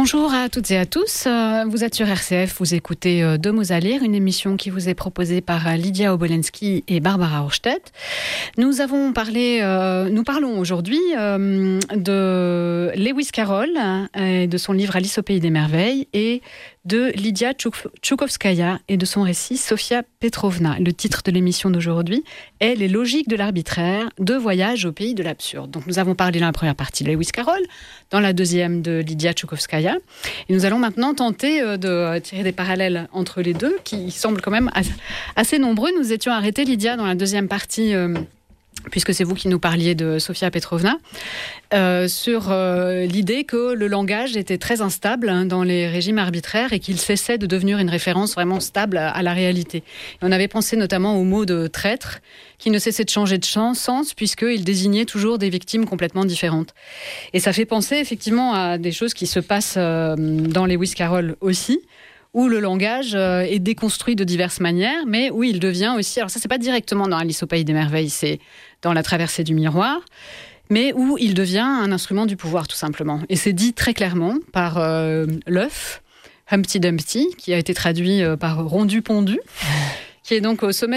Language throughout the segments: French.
Bonjour à toutes et à tous. Vous êtes sur RCF, vous écoutez Deux mots à lire, une émission qui vous est proposée par Lydia Obolensky et Barbara Horstedt. Nous parlons aujourd'hui de Lewis Carroll et de son livre Alice au pays des merveilles et de Lydia Tchoukovskaya et de son récit Sofia Petrovna. Le titre de l'émission d'aujourd'hui est Les logiques de l'arbitraire, 2 voyages au pays de l'absurde. Donc nous avons parlé dans la première partie de Lewis Carroll, dans la deuxième de Lydia Tchoukovskaya. Et nous allons maintenant tenter de tirer des parallèles entre les deux, qui semblent quand même assez nombreux. Nous étions arrêtés, Lydia, dans la deuxième partie, puisque c'est vous qui nous parliez de Sofia Petrovna, sur l'idée que le langage était très instable dans les régimes arbitraires et qu'il cessait de devenir une référence vraiment stable à la réalité. Et on avait pensé notamment au mot de traître, qui ne cessait de changer de sens puisqu'il désignait toujours des victimes complètement différentes. Et ça fait penser effectivement à des choses qui se passent dans Lewis Carroll aussi, où le langage est déconstruit de diverses manières, mais où il devient aussi... Alors ça, c'est pas directement dans Alice au pays des merveilles, c'est dans La traversée du miroir, mais où il devient un instrument du pouvoir, tout simplement. Et c'est dit très clairement par l'œuf, Humpty Dumpty, qui a été traduit par Rondu Pondu, qui est donc au sommet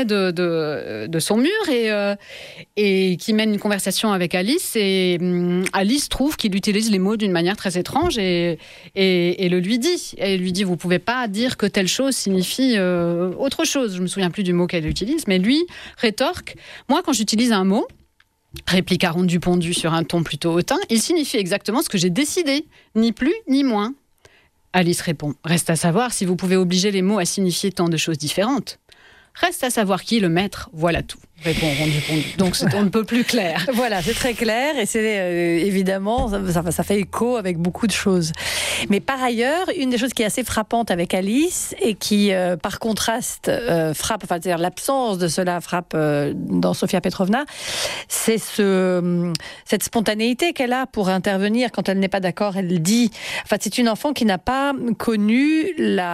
de son mur et qui mène une conversation avec Alice. Et Alice trouve qu'il utilise les mots d'une manière très étrange et le lui dit. Elle lui dit, vous ne pouvez pas dire que telle chose signifie autre chose. Je ne me souviens plus du mot qu'elle utilise, mais lui rétorque, moi quand j'utilise un mot, répliqua Rondu Pondu sur un ton plutôt hautain, il signifie exactement ce que j'ai décidé, ni plus ni moins. Alice répond, reste à savoir si vous pouvez obliger les mots à signifier tant de choses différentes. Reste à savoir qui est le maître, voilà tout, répond Rondu Pondu. Donc on ne peut plus clair. Voilà, c'est très clair et c'est évidemment, ça fait écho avec beaucoup de choses. Mais par ailleurs, une des choses qui est assez frappante avec Alice et qui, par contraste, frappe, enfin, c'est-à-dire l'absence de cela frappe dans Sofia Petrovna, c'est cette spontanéité qu'elle a pour intervenir quand elle n'est pas d'accord. Elle dit, enfin, c'est une enfant qui n'a pas connu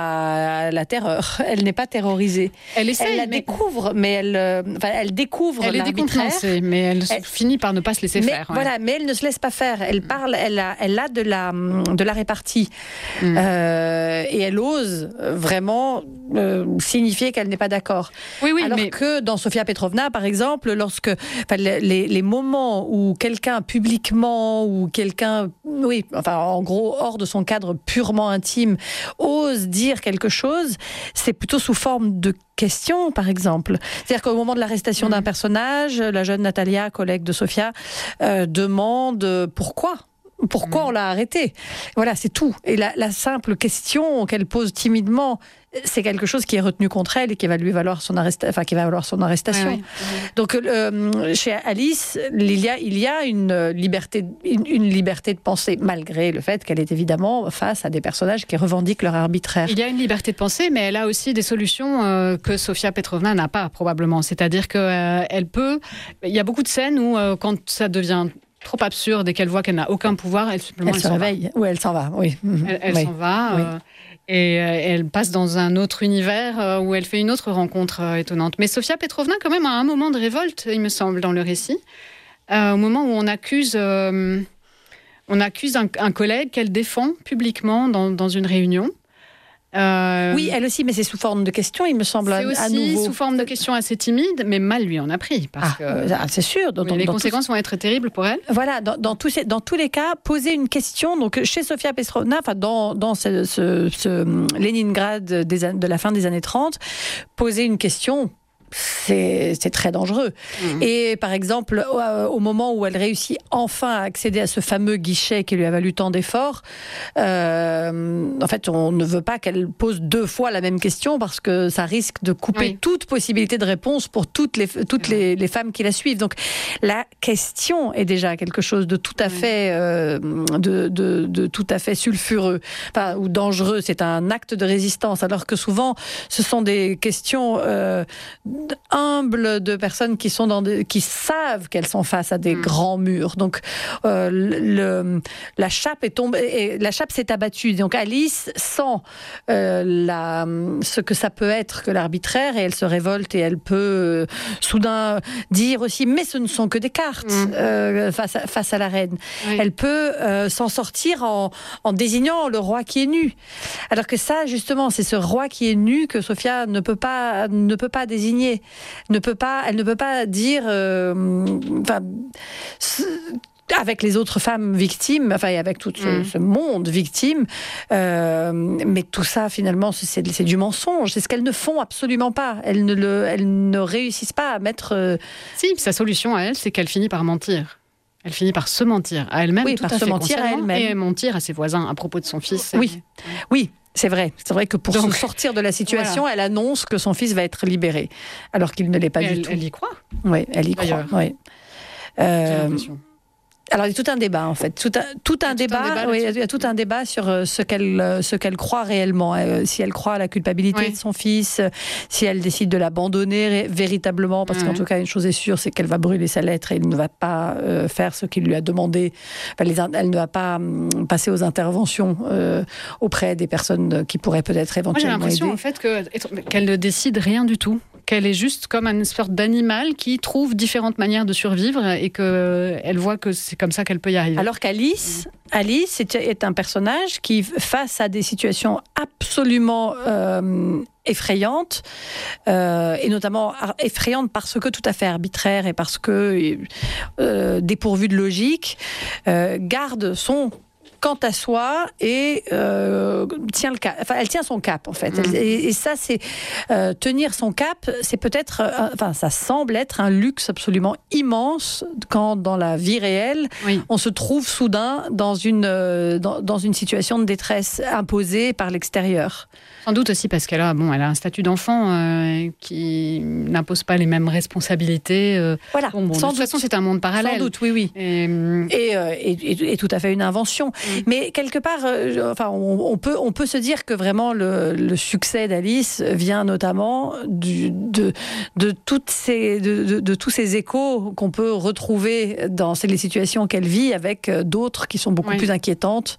la terreur. Elle n'est pas terrorisée. Elle essaie. Elle la découvre, mais elle découvre elle est décontenancée, mais elle finit par ne pas se laisser faire. Ouais. Voilà, mais elle ne se laisse pas faire. Elle parle, elle a de la répartie. Et elle ose vraiment signifier qu'elle n'est pas d'accord. Oui, alors que dans Sofia Petrovna, par exemple, lorsque les moments où quelqu'un publiquement ou quelqu'un, en gros hors de son cadre purement intime, ose dire quelque chose, c'est plutôt sous forme de question, par exemple. C'est-à-dire qu'au moment de l'arrestation d'un personnage, la jeune Natalia, collègue de Sofia, demande pourquoi on l'a arrêtée. Voilà, c'est tout. Et la simple question qu'elle pose timidement, c'est quelque chose qui est retenu contre elle et qui va lui valoir son arrestation. Oui. Donc, chez Alice, il y a une liberté de penser, malgré le fait qu'elle est évidemment face à des personnages qui revendiquent leur arbitraire. Il y a une liberté de penser, mais elle a aussi des solutions que Sofia Petrovna n'a pas, probablement. C'est-à-dire qu'elle peut... Il y a beaucoup de scènes où, quand ça devient trop absurde et qu'elle voit qu'elle n'a aucun pouvoir, elle se réveille. Ou elle s'en va, oui. Elle s'en va... Oui. Et elle passe dans un autre univers où elle fait une autre rencontre étonnante. Mais Sofia Petrovna, quand même, a un moment de révolte, il me semble, dans le récit. Au moment où on accuse un collègue qu'elle défend publiquement dans une réunion. Oui, elle aussi, mais c'est sous forme de question, il me semble. C'est aussi à nouveau sous forme de question assez timide, mais mal lui en a pris. C'est sûr. Les conséquences vont être terribles pour elle. Voilà, dans tous les cas, poser une question. Donc, chez Sofia Petrovna, dans ce Leningrad de la fin des années 30, poser une question, c'est très dangereux. Et par exemple, au moment où elle réussit enfin à accéder à ce fameux guichet qui lui a valu tant d'efforts, en fait, on ne veut pas qu'elle pose 2 fois la même question parce que ça risque de couper toute possibilité de réponse pour toutes les femmes qui la suivent. Donc, la question est déjà quelque chose de tout à fait de tout à fait sulfureux, ou dangereux. C'est un acte de résistance, alors que souvent, ce sont des questions humble de personnes qui savent qu'elles sont face à des grands murs. Donc la chape est tombée, et la chape s'est abattue. Donc Alice sent ce que ça peut être que l'arbitraire, et elle se révolte, et elle peut soudain dire aussi, mais ce ne sont que des cartes face à la reine. Oui. Elle peut s'en sortir en désignant le roi qui est nu. Alors que ça, justement, c'est ce roi qui est nu que Sophia ne peut pas désigner. Elle ne peut pas dire... avec les autres femmes victimes, et avec tout ce monde victime, mais tout ça, finalement, c'est du mensonge. C'est ce qu'elles ne font absolument pas. Elles ne réussissent pas à mettre... Si, sa solution à elle, c'est qu'elle finit par mentir. Elle finit par se mentir à elle-même, oui, par se mentir à elle-même, et mentir à ses voisins à propos de son fils. Oui. C'est vrai que pour se sortir de la situation, elle annonce que son fils va être libéré, alors qu'il ne l'est pas du tout. Elle y croit. Oui, elle y croit. Oui. Alors, il y a tout un débat, en fait. Il y a tout un débat sur ce qu'elle croit réellement. Si elle croit à la culpabilité de son fils, si elle décide de l'abandonner véritablement, parce qu'en tout cas, une chose est sûre, c'est qu'elle va brûler sa lettre et il ne va pas faire ce qu'il lui a demandé. Elle ne va pas passer aux interventions auprès des personnes qui pourraient peut-être éventuellement aider. Moi, j'ai l'impression, en fait, qu'elle ne décide rien du tout. Qu'elle est juste comme une sorte d'animal qui trouve différentes manières de survivre et qu'elle voit que c'est comme ça qu'elle peut y arriver. Alors qu'Alice est un personnage qui, face à des situations absolument effrayantes, et notamment effrayantes parce que tout à fait arbitraires et parce que dépourvues de logique, garde son quant à soi et tient le cap. Enfin, elle tient son cap en fait. Et ça, c'est tenir son cap. C'est peut-être, ça semble être un luxe absolument immense quand dans la vie réelle, on se trouve soudain dans une situation de détresse imposée par l'extérieur. Sans doute aussi parce qu'elle a un statut d'enfant qui n'impose pas les mêmes responsabilités. Voilà. De toute façon, c'est un monde parallèle. Sans doute, oui. Et tout à fait une invention. Mais quelque part, on peut se dire que vraiment le succès d'Alice vient notamment de tous ces échos qu'on peut retrouver dans les situations qu'elle vit avec d'autres qui sont beaucoup plus inquiétantes.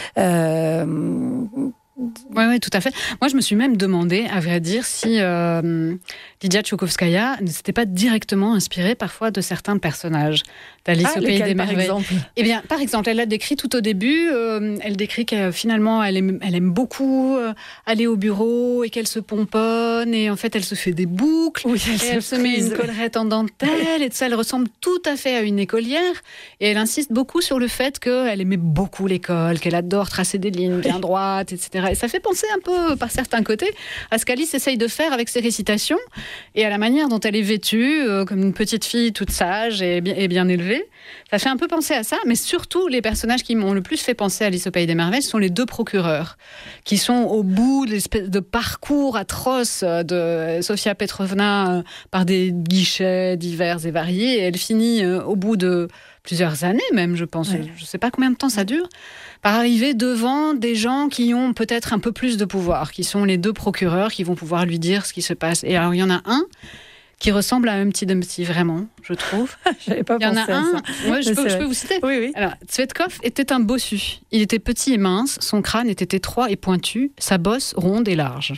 Oui, tout à fait. Moi, je me suis même demandé, à vrai dire, si Lydia Tchoukovskaya ne s'était pas directement inspirée parfois de certains personnages d'Alice au Pays des Merveilles. Eh bien, par exemple, elle a décrit tout au début, elle décrit que finalement, elle aime beaucoup aller au bureau et qu'elle se pomponne et en fait, elle se fait des boucles, elle se met une collerette en dentelle et tout ça. Elle ressemble tout à fait à une écolière et elle insiste beaucoup sur le fait qu'elle aimait beaucoup l'école, qu'elle adore tracer des lignes bien droites, etc. Et ça fait penser un peu, par certains côtés, à ce qu'Alice essaye de faire avec ses récitations et à la manière dont elle est vêtue, comme une petite fille toute sage et bien élevée. Ça fait un peu penser à ça, mais surtout, les personnages qui m'ont le plus fait penser à Alice au Pays des Merveilles sont les deux procureurs, qui sont au bout de l'espèce de parcours atroce de Sofia Petrovna par des guichets divers et variés. Et elle finit au bout de plusieurs années même, je pense. Je ne sais pas combien de temps ça dure, par arriver devant des gens qui ont peut-être un peu plus de pouvoir, qui sont les deux procureurs qui vont pouvoir lui dire ce qui se passe. Et alors, il y en a un qui ressemble à Humpty Dumpty, vraiment, je trouve. J'avais pas pensé à ça. Je peux vous citer. Oui. Alors, Tsvetkov était un bossu. Il était petit et mince, son crâne était étroit et pointu, sa bosse ronde et large.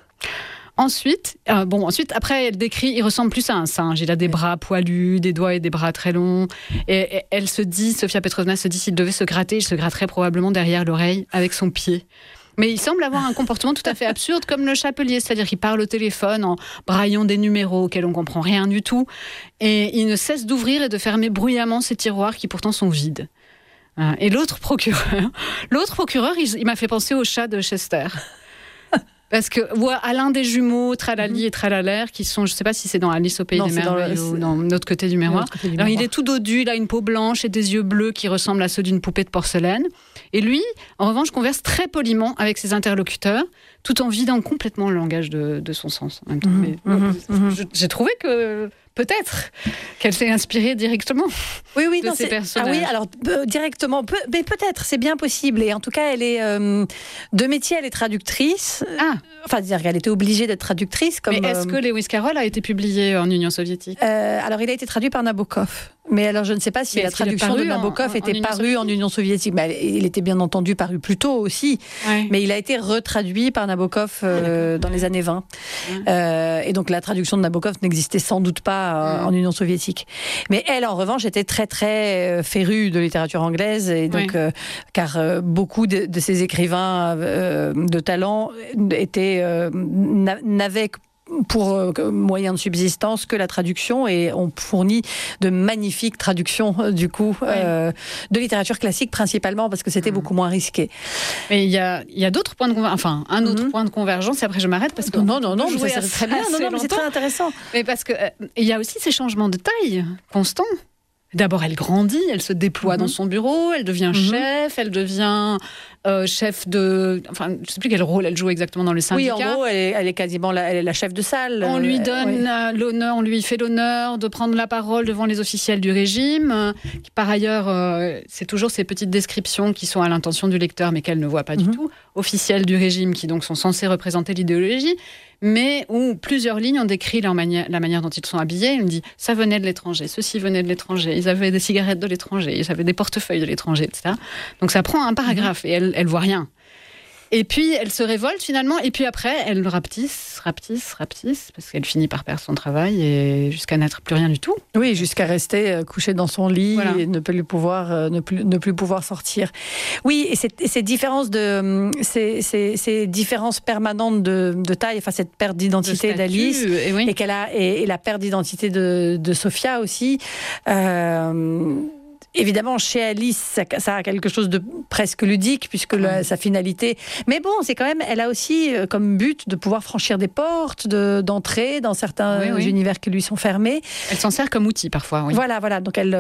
Ensuite, après, elle décrit, il ressemble plus à un singe. Il a des bras poilus, des doigts et des bras très longs. Et elle se dit, Sofia Petrovna se dit, s'il devait se gratter, il se gratterait probablement derrière l'oreille avec son pied. Mais il semble avoir un comportement tout à fait absurde, comme le chapelier, c'est-à-dire qu'il parle au téléphone en braillant des numéros auxquels on ne comprend rien du tout. Et il ne cesse d'ouvrir et de fermer bruyamment ces tiroirs qui pourtant sont vides. Et l'autre procureur, il m'a fait penser au chat de Chester. Parce que, à l'un des jumeaux, Tralali et Tralaler, qui sont, je ne sais pas si c'est dans Alice au Pays des Merveilles ou dans l'autre côté du miroir. Alors, il est tout dodu, il a une peau blanche et des yeux bleus qui ressemblent à ceux d'une poupée de porcelaine. Et lui, en revanche, converse très poliment avec ses interlocuteurs, tout en vidant complètement le langage de son sens. En même temps. J'ai trouvé que peut-être qu'elle s'est inspirée directement de ces personnages. Ah oui, alors directement, mais peut-être, c'est bien possible. Et en tout cas, elle est de métier, elle est traductrice. Enfin, dire qu'elle était obligée d'être traductrice. Mais est-ce que Lewis Carroll a été publié en Union soviétique ? Alors, il a été traduit par Nabokov. Mais alors, je ne sais pas si la traduction de Nabokov était parue en Union soviétique. Mais il était bien entendu paru plus tôt aussi. Ouais. Mais il a été retraduit par Nabokov dans les années 20. Ouais. Et donc, la traduction de Nabokov n'existait sans doute pas en Union soviétique. Mais elle, en revanche, était très, très férue de littérature anglaise. Et donc, car beaucoup de ces écrivains de talent n'avaient pour moyen de subsistance que la traduction, et on fournit de magnifiques traductions du coup de littérature classique principalement parce que c'était beaucoup moins risqué. Mais il y a d'autres points de convergence, un autre point de convergence, et après je m'arrête parce que non, mais ça très bien, mais c'est très intéressant. Mais parce que il y a aussi ces changements de taille constants. D'abord, elle grandit, elle se déploie dans son bureau, elle devient chef, elle devient chef de... Enfin, je ne sais plus quel rôle elle joue exactement dans le syndicat. Oui, en gros, elle est quasiment elle est la chef de salle. On lui donne l'honneur, on lui fait l'honneur de prendre la parole devant les officiels du régime. Par ailleurs, c'est toujours ces petites descriptions qui sont à l'intention du lecteur, mais qu'elle ne voit pas du tout. Officiels du régime qui donc sont censés représenter l'idéologie, mais où plusieurs lignes ont décrit la manière dont ils sont habillés. Il me dit, ça venait de l'étranger, ceci venait de l'étranger, ils avaient des cigarettes de l'étranger, ils avaient des portefeuilles de l'étranger, etc. Donc ça prend un paragraphe et elle voit rien. Et puis, elle se révolte finalement, et puis après, elle rapetisse, parce qu'elle finit par perdre son travail, et jusqu'à n'être plus rien du tout. Oui, jusqu'à rester couchée dans son lit et ne plus pouvoir sortir. Oui, et ces différences ces différences permanentes de taille, enfin cette perte d'identité d'Alice, et la perte d'identité de Sophia aussi. Évidemment, chez Alice, ça a quelque chose de presque ludique, puisque sa finalité... Mais bon, c'est quand même... Elle a aussi comme but de pouvoir franchir des portes, d'entrer dans certains univers qui lui sont fermés. Elle s'en sert comme outil, parfois, oui. Voilà. Donc, elle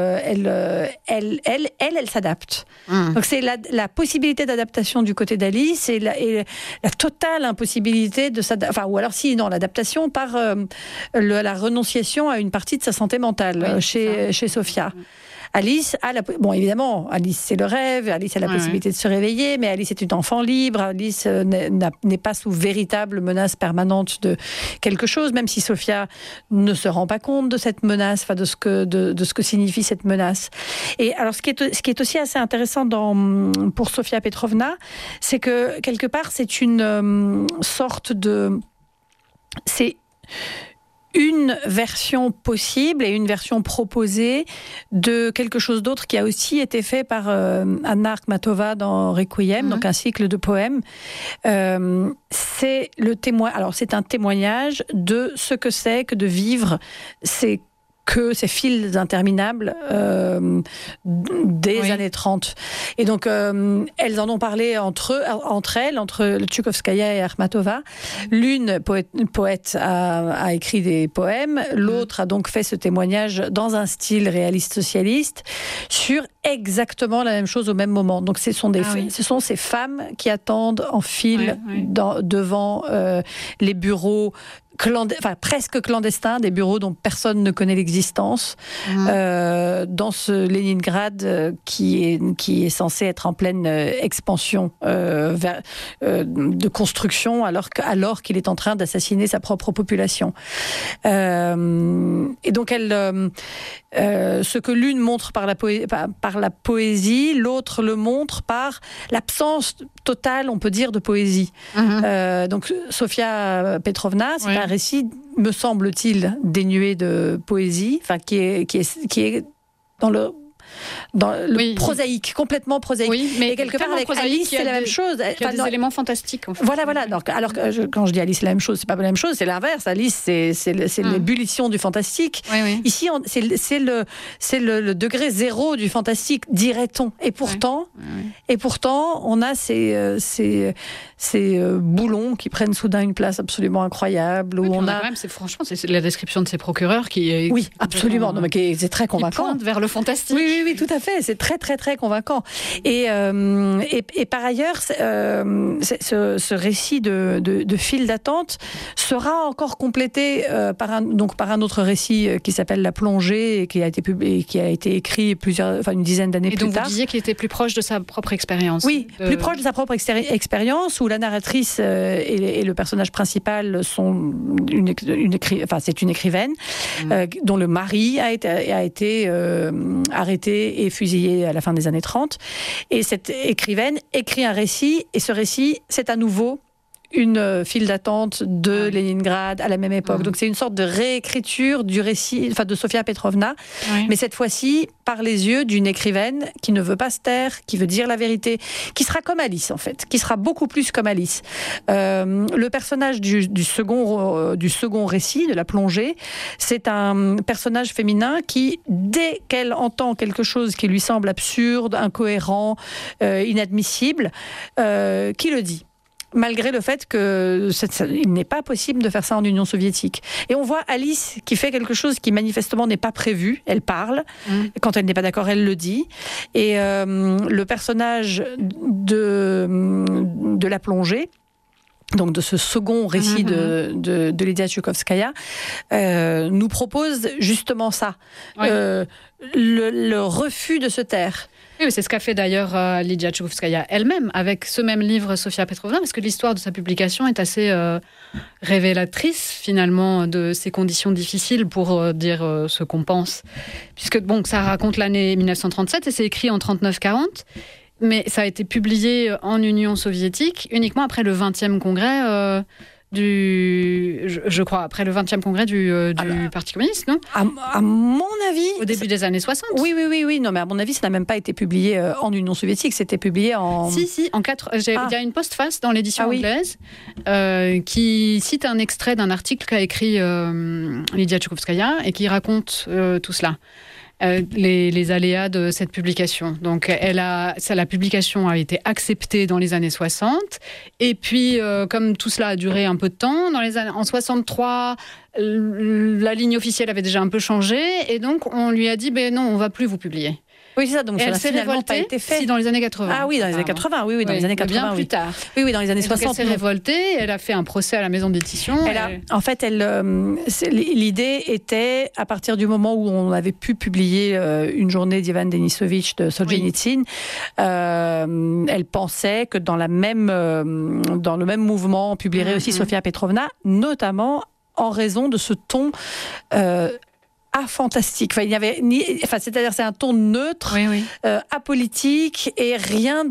s'adapte. Donc, c'est la possibilité d'adaptation du côté d'Alice et la totale impossibilité de s'adapter... Enfin, ou alors, l'adaptation par la renonciation à une partie de sa santé mentale chez Sophia. Alice évidemment, Alice c'est le rêve, Alice a la possibilité de se réveiller, mais Alice est une enfant libre, Alice n'est pas sous véritable menace permanente de quelque chose, même si Sophia ne se rend pas compte de cette menace, enfin de ce que signifie cette menace. Et alors ce qui est aussi assez intéressant pour Sofia Petrovna, c'est que quelque part c'est une sorte de... C'est une version possible et une version proposée de quelque chose d'autre qui a aussi été fait par Anna Akhmatova dans Requiem, donc un cycle de poèmes. C'est un témoignage de ce que c'est que de vivre ces fils interminables des années 30. Et donc, elles en ont parlé entre Tchoukovskaya et Akhmatova. L'une, poète, a écrit des poèmes. L'autre a donc fait ce témoignage dans un style réaliste socialiste sur exactement la même chose au même moment. Donc, ce sont ces femmes qui attendent en file devant les bureaux presque clandestins, des bureaux dont personne ne connaît l'existence, dans ce Leningrad qui est censé être en pleine expansion de construction, alors qu'il est en train d'assassiner sa propre population. Et donc ce que l'une montre par la poésie, l'autre le montre par l'absence totale, on peut dire, de poésie. Donc Sofia Petrovna, c'est un récit, me semble-t-il, dénué de poésie, enfin qui est dans le prosaïque, complètement prosaïque. Oui, mais et quelque part avec Alice, c'est la même chose. Il y a des éléments fantastiques. En fait. Voilà. Donc, alors que quand je dis Alice, c'est la même chose, c'est pas la même chose, c'est l'inverse. Alice, c'est l'ébullition du fantastique. Ici, c'est le degré zéro du fantastique, dirait-on. Et pourtant, on a ces boulons qui prennent soudain une place absolument incroyable. Où on a quand même, c'est la description de ces procureurs qui est... Oui, absolument. C'est très convaincant. Qui pointe vers le fantastique. Oui, Oui, tout à fait. C'est très, très, très convaincant. Et par ailleurs, ce récit de file d'attente sera encore complété par un autre récit qui s'appelle La Plongée et qui a été écrit une dizaine d'années plus tard. Et donc vous disiez qu'il était plus proche de sa propre expérience. Oui, plus proche de sa propre expérience, où la narratrice et le personnage principal sont c'est une écrivaine dont le mari a été arrêté et fusillé à la fin des années 30. Et cette écrivaine écrit un récit, et ce récit, c'est à nouveau une file d'attente de Leningrad à la même époque. Donc c'est une sorte de réécriture du récit, de Sofia Petrovna, mais cette fois-ci par les yeux d'une écrivaine qui ne veut pas se taire, qui veut dire la vérité, qui sera comme Alice en fait, qui sera beaucoup plus comme Alice. Le personnage du second récit, de La Plongée, c'est un personnage féminin qui, dès qu'elle entend quelque chose qui lui semble absurde, incohérent, inadmissible, qui le dit. Malgré le fait qu'il n'est pas possible de faire ça en Union soviétique. Et on voit Alice qui fait quelque chose qui manifestement n'est pas prévu. Elle parle. Quand elle n'est pas d'accord, elle le dit. Et le personnage de La Plongée, donc de ce second récit de Lydia Tchoukovskaya, nous propose justement ça. Le refus de se taire. Oui, c'est ce qu'a fait d'ailleurs Lydia Tchoukovskaya elle-même avec ce même livre Sofia Petrovna, parce que l'histoire de sa publication est assez révélatrice finalement de ces conditions difficiles pour dire ce qu'on pense. Puisque ça raconte l'année 1937 et c'est écrit en 39-40, mais ça a été publié en Union soviétique uniquement après le 20e congrès je crois, après le 20e congrès du Parti communiste, non ? À mon avis... Au début des années 60. Oui. Non, mais à mon avis, ça n'a même pas été publié en Union soviétique, c'était publié en... Si, en 4... Il y a une postface dans l'édition anglaise qui cite un extrait d'un article qu'a écrit Lydia Tchoukovskaya et qui raconte tout cela. Les aléas de cette publication. Donc, la publication a été acceptée dans les années 60. Et puis, comme tout cela a duré un peu de temps, en 63, la ligne officielle avait déjà un peu changé. Et donc, on lui a dit, non, on ne va plus vous publier. Oui, c'est ça. Donc, ça n'a finalement pas été fait. Dans les années 80. Ah oui, dans les années 80. Oui, dans les années 80. Bien plus tard. Oui, dans les années 60. Elle s'est révoltée. Elle a fait un procès à la maison d'édition. En fait, l'idée était, à partir du moment où on avait pu publier Une journée d'Ivan Denisovitch de Solzhenitsyn, elle pensait que dans le même mouvement, on publierait aussi Sofia Petrovna, notamment en raison de ce ton fantastique. C'est-à-dire c'est un ton neutre, apolitique et rien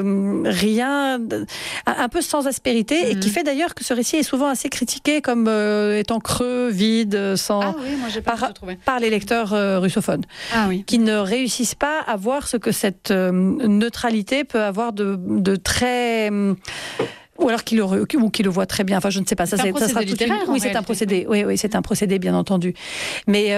un peu sans aspérité, et qui fait d'ailleurs que ce récit est souvent assez critiqué comme étant creux, vide, par les lecteurs russophones, qui ne réussissent pas à voir ce que cette neutralité peut avoir de très... Ou alors qu'il le voit très bien. Enfin, je ne sais pas. C'est un procédé littéraire. Oui, c'est un procédé. Oui, c'est un procédé, bien entendu. Mais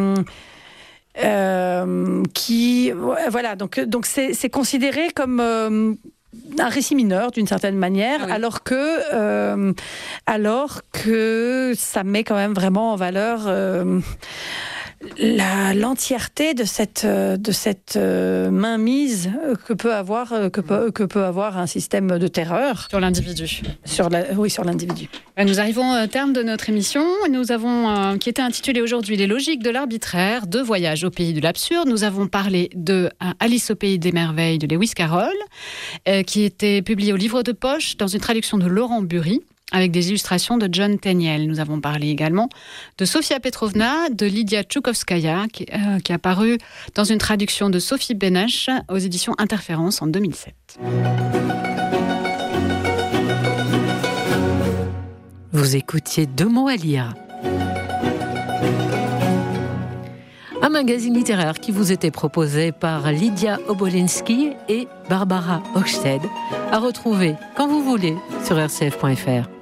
voilà. Donc c'est considéré comme un récit mineur d'une certaine manière, alors que ça met quand même vraiment en valeur l'entièreté de cette mainmise que peut avoir un système de terreur sur l'individu. Sur l'individu. Nous arrivons au terme de notre émission. Nous avons qui était intitulée aujourd'hui Les logiques de l'arbitraire, 2 voyages au pays de l'absurde. Nous avons parlé de Alice au pays des merveilles de Lewis Carroll, qui était publié au livre de poche dans une traduction de Laurent Bury, avec des illustrations de John Tenniel. Nous avons parlé également de Sofia Petrovna, de Lydia Tchoukovskaya, qui a paru dans une traduction de Sophie Benesch aux éditions Interférence en 2007. Vous écoutiez 2 mots à lire. Un magazine littéraire qui vous était proposé par Lydia Obolensky et Barbara Hochstedt, à retrouver quand vous voulez sur rcf.fr.